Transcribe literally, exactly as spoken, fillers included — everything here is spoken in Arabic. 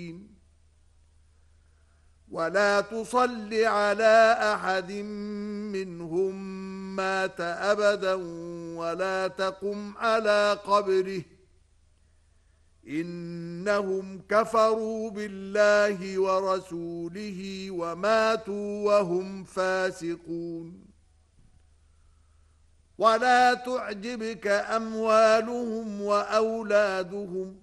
ولا تصل على أحد منهم مات أبدا ولا تقم على قبره إنهم كفروا بالله ورسوله وماتوا وهم فاسقون ولا تعجبك أموالهم وأولادهم